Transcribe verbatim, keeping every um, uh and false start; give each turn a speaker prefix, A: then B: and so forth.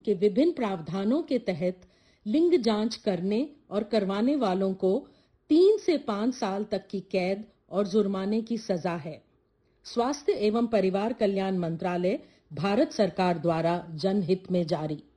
A: के विभिन्न प्रावधानों के तहत लिंग जांच करने और करवाने वालों को तीन से पाँच साल तक की कैद और जुर्माने की सजा है। स्वास्थ्य एवं परिवार कल्याण मंत्रालय, भारत सरकार द्वारा जनहित में जारी।